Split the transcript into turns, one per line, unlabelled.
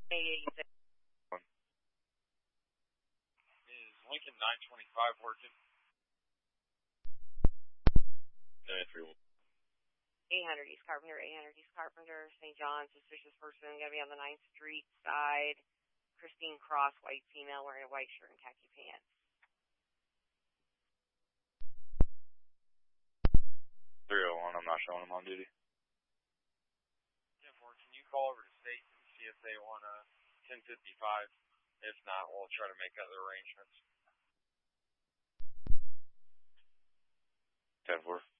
886.
Is Lincoln 925 working?
800 East Carpenter, 800 East Carpenter, St. John, suspicious person, going to be on the 9th Street side. Christine Cross, white female, wearing a white shirt and khaki pants.
301, I'm not showing him on duty.
10-4, can you call over to state and see if they want a 1055? If not, we'll try to make other arrangements.
10-4.